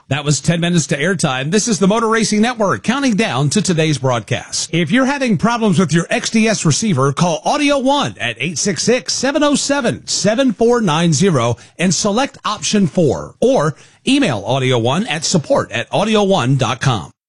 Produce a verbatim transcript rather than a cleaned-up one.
That was ten minutes to airtime. This is the Motor Racing Network counting down to today's broadcast. If you're having problems with your X D S receiver, call Audio One at eight six six, seven oh seven, seven four nine zero and select option four, or email Audio One at support at audio one dot com.